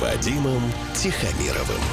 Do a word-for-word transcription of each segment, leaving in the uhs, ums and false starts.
Вадимом Тихомировым.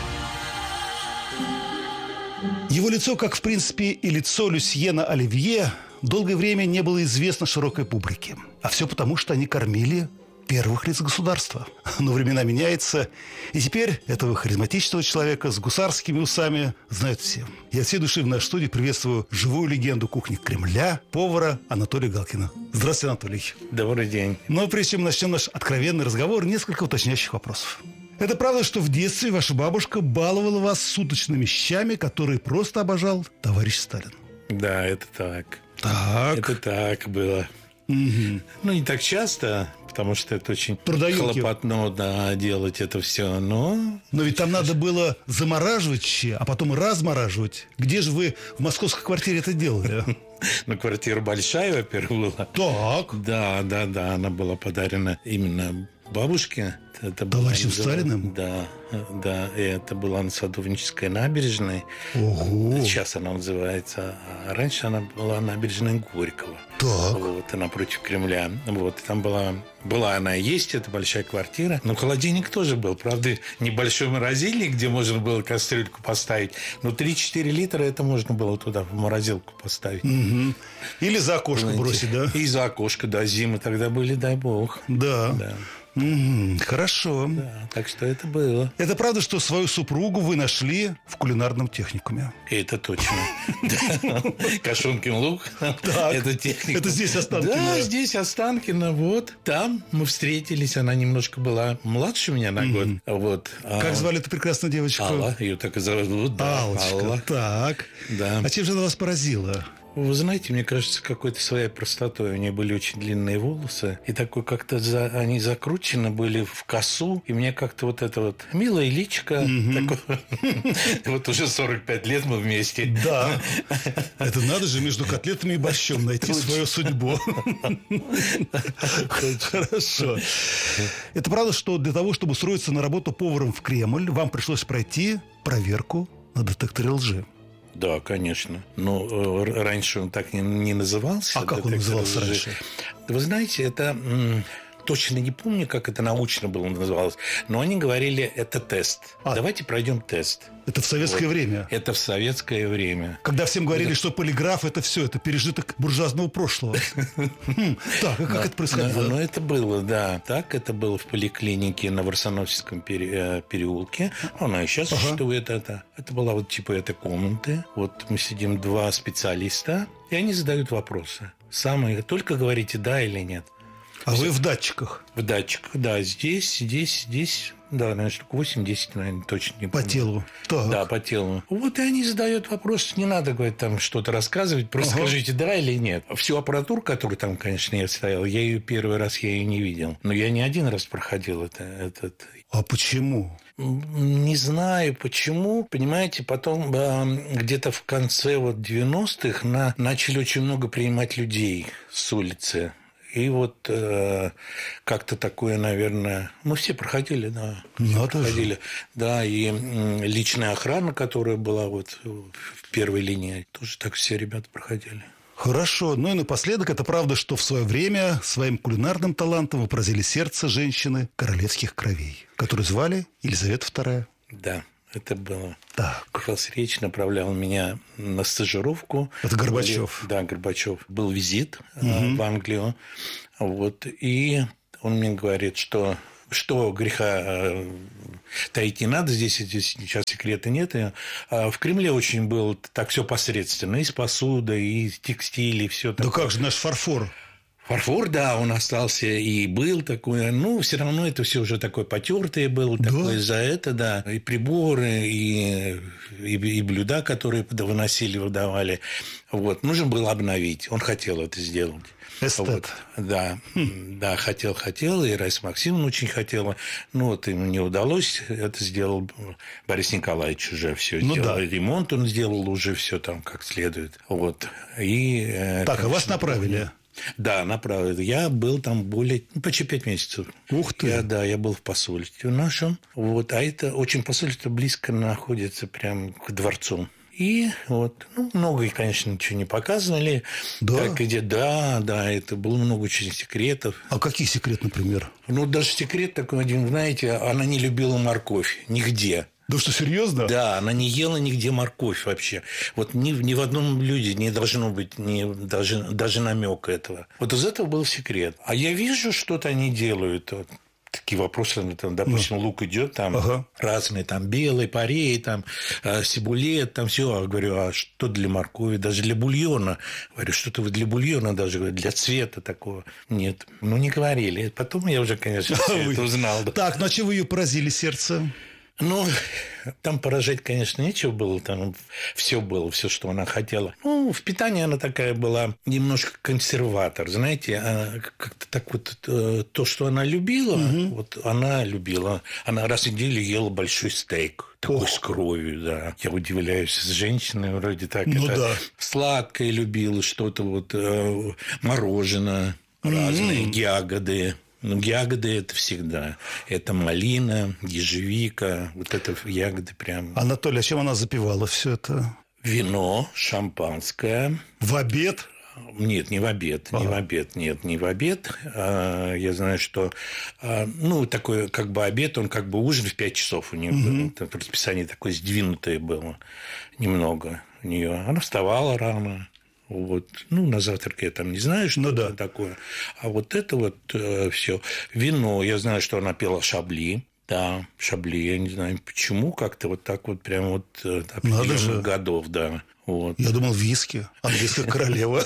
Его лицо, как в принципе и лицо Люсьена Оливье, долгое время не было известно широкой публике. А все потому, что они кормили первых лиц государства. Но времена меняются, и теперь этого харизматичного человека с гусарскими усами знают все. Я от всей души в нашей студии приветствую живую легенду кухни Кремля, повара Анатолия Галкина. Здравствуйте, Анатолий. Добрый день. Но прежде чем начнем наш откровенный разговор, несколько уточняющих вопросов. Это правда, что в детстве ваша бабушка баловала вас суточными щами, которые просто обожал товарищ Сталин? Да, это так. Так. Это так было. Угу. Ну, не так часто, потому что это очень Трудоёмкий. хлопотно, да, делать это все, но... Но ведь там надо было замораживать щи, а потом размораживать. Где же вы в московской квартире это делали? Ну, квартира большая, во-первых, была. Так. Да, да, да, она была подарена именно бабушке. Это Товарищем была- Сталиным? Да, да, и это была на Садовнической набережной. Ого. Сейчас она называется, а раньше она была набережной Горького. Так. Вот, напротив Кремля. Вот, и там была, была она и есть, это большая квартира. Но холодильник тоже был. Правда, небольшой морозильник, где можно было кастрюльку поставить. Но три-четыре литра это можно было туда в морозилку поставить. Угу. Или за окошко Знаете, бросить, да? И за окошко, да, зимы тогда были, дай бог. Да. Да, Угу. Хорошо. да, так что это было. Это правда, что свою супругу вы нашли в кулинарном техникуме? И это точно. Да. Кашонкин лук. Это техника. Это здесь Останкино. Да, здесь Останкино. Вот. Там мы встретились. Она немножко была младше меня на год. Вот. Как звали эту прекрасную девочку? Алла. Ее так и зовут. Да, Аллочка. Алла. Так. Да. А чем же она вас поразила? Вы знаете, мне кажется, какой-то своей простотой. У нее были очень длинные волосы. И такой как-то за... они закручены были в косу. И мне как-то вот это вот милое личико. Вот уже сорок пять лет мы вместе. Да. Это надо же между котлетами и борщом найти свою судьбу. Хорошо. Это правда, что для того, чтобы устроиться на работу поваром в Кремль, вам пришлось пройти проверку на детекторе лжи? Да, конечно. Но э, раньше он так не, не назывался. А как он детектор назывался лжи. раньше? Вы знаете, это... м, точно не помню, как это научно было называлось, но они говорили, это тест. А. Давайте пройдем тест. Это в советское Вот. время? Это в советское время. Когда всем говорили, что полиграф – это все, это пережиток буржуазного прошлого. Хм, Так, а как это Ну, происходило? это было, да. Так, это было в поликлинике на Варсонофьевском пере- э, переулке. Она и сейчас существует. Это. это была вот типа этой комнаты. Вот мы сидим два специалиста, и они задают вопросы. Самые, только говорите да или нет. А вы в датчиках? В датчиках, да, здесь, здесь, здесь, да, наверное, штук восемь-десять, наверное, точно не По помню. телу? Так. Да, по телу. Вот и они задают вопрос, не надо, говорит, там что-то рассказывать, просто Ага. скажите да или нет. Всю аппаратуру, которую там, конечно, я стоял, я ее первый раз я ее не видел. Но я не один раз проходил это, этот... А почему? Не знаю почему. Понимаете, потом э, где-то в конце вот девяностых на, начали очень много принимать людей с улицы. И вот э, как-то такое, наверное... Мы все проходили, да. Все Надо проходили. Да, и м, личная охрана, которая была вот в первой линии, тоже так все ребята проходили. Хорошо. Ну и напоследок, это правда, что в свое время своим кулинарным талантом вы поразили сердце женщины королевских кровей, которую звали Елизавета вторая. Да, это было. Так. Михаил Сергеевич направлял меня на стажировку. Это Горбачев. Да, Горбачев. Был визит э, в Англию. Вот, и он мне говорит, что что греха э, таить не надо, здесь, здесь сейчас секрета нет. И, э, в Кремле очень было так все посредственно. И с посудой, и с текстилем, и все Да как же наш фарфор? Фарфор, да, он остался и был такой, ну, все равно это все уже такое потертое было, Да? такое за это, да, и приборы, и, и, и блюда, которые выносили, выдавали, вот, нужно было обновить, он хотел это сделать. Эстет. Вот, да, да, хотел, хотел, и Раиса Максимовна очень хотела, ну, вот ему не удалось, это сделал Борис Николаевич уже все Ну, сделал, да. ремонт он сделал уже все там как следует, вот, и... э, Так, а вас конечно, направили? Да, направили. Я был там более, ну, почти пять месяцев. Ух ты. Я, да, я был в посольстве нашем. Вот, а это очень посольство близко находится прямо к дворцу. И вот, ну, много, конечно, ничего не показывали. Да? Как где, да, да, это было много очень секретов. А какие секреты, например? Ну, даже секрет такой один, знаете, она не любила морковь нигде. Да что, серьезно? Да, она не ела нигде морковь вообще. Вот ни, ни в одном блюде не должно быть ни, даже, даже намека этого. Вот из этого был секрет. А я вижу, что-то они делают. Вот, такие вопросы, там, допустим, ну. лук идет, там ага. разные, там белый, парей, там сибулет, там все. Я говорю, а что для моркови? Даже для бульона. Говорю, что-то вы для бульона даже, говорю, для цвета такого. Нет, ну не говорили. Потом я уже, конечно, все это узнал. Так, ну а чем вы ее поразили сердце? Ну, там поражать, конечно, нечего было. Там все было, все, что она хотела. Ну, в питании она такая была немножко консерватор. Знаете, как-то так вот то, что она любила, угу. вот она любила. Она раз в неделю ела большой стейк. Такой Ох. С кровью, да. Я удивляюсь, с женщиной вроде так. Ну, это да. Сладкое любила, что-то вот мороженое, угу. разные ягоды. Ну, ягоды – это всегда. Это малина, ежевика, вот это ягоды прям. Анатолий, а чем она запивала все это? Вино, шампанское. В обед? Нет, не в обед, ага. не в обед, нет, не в обед. Я знаю, что, ну, такой как бы обед, он как бы ужин в пять часов у нее угу. был. Расписание такое сдвинутое было немного у нее. Она вставала рано. Вот. Ну, на завтрак я там не знаю, что ну, да. такое. А вот это вот э, все. Вино. Я знаю, что она пела шабли. Да, шабли. Я не знаю, почему. Как-то вот так вот прям вот э, определенных годов, да. Вот. Я думал, виски. Английская королева.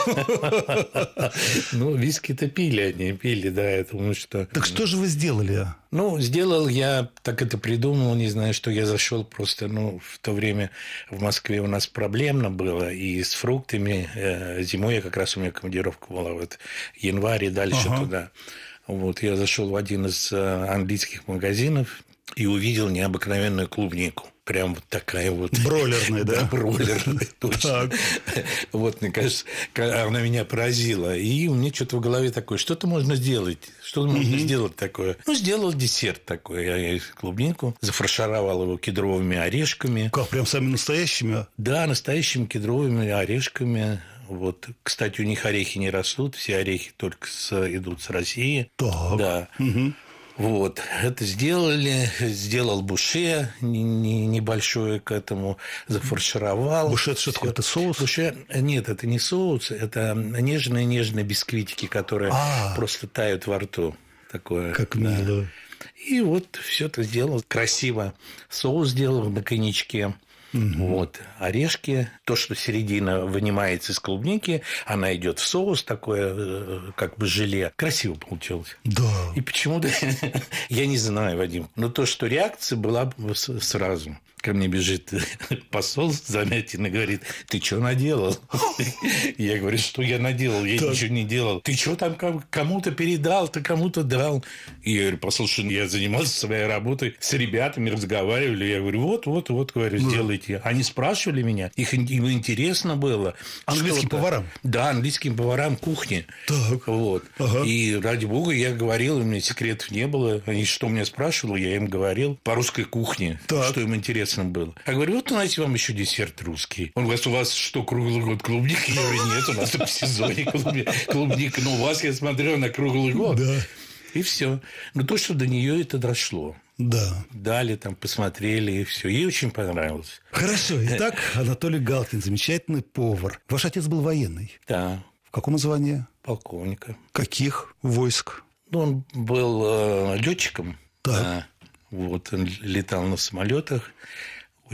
Ну, виски-то пили они, пили, да, я думаю, что... Так что же вы сделали? Ну, сделал я, так это придумал, не знаю, что я зашел просто, ну, в то время в Москве у нас проблемно было, и с фруктами. Зимой я как раз, у меня командировка была вот январь и дальше ага. туда. Вот, я зашел в один из английских магазинов и увидел необыкновенную клубнику. Прям вот такая вот... Бройлерная, да? Да, бройлерная, точно. Вот, мне кажется, она меня поразила. И у меня что-то в голове такое, что-то можно сделать. Что можно сделать такое? Ну, сделал десерт такой. Я клубнику зафаршировал его кедровыми орешками. Как, прям самыми настоящими? Да, настоящими кедровыми орешками. Вот. Кстати, у них орехи не растут. Все орехи только с, идут с России. Так. Да. Угу. Вот, это сделали, сделал буше небольшое к этому, зафаршировал. Буше – это что такое? Это соус? Буше, нет, это не соус, это нежные-нежные бисквитики, которые А-а-а. просто тают во рту. Такое, как да. мило. И вот все это сделал красиво. Соус сделал на коньячке. Угу. Вот, орешки, то, что середина вынимается из клубники, она идет в соус, такое как бы желе. Красиво получилось. Да. И почему-то, я не знаю, Вадим, но то, что реакция была сразу. Ко мне бежит посол Замятин и говорит, ты что наделал? Я говорю, что я наделал? Я так. ничего не делал. Ты что там кому-то передал, ты кому-то дал? И я говорю, послушай, я занимался своей работой, с ребятами разговаривали. Я говорю, вот, вот, вот, говорю, сделайте. Они спрашивали меня, их, им интересно было. Английским поварам? Да, английским поварам кухни. Так. Вот. Ага. И ради бога я говорил, у меня секретов не было. Они что меня спрашивали, я им говорил по русской кухне, так. что им интересно было. Я говорю, вот, знаете, вам еще десерт русский. Он говорит, у вас что, круглый год клубника? Я говорю, нет, у нас в сезоне клубника. Но у вас, я смотрел, на круглый год. Да. И все. Но то, что до нее это дошло. Да. Дали, там, посмотрели, и все. Ей очень понравилось. Хорошо. Итак, Анатолий Галкин, замечательный повар. Ваш отец был военный? Да. В каком звании? Полковника. Каких войск? Ну, он был э, летчиком. Так. Да. Вот, он летал на самолетах.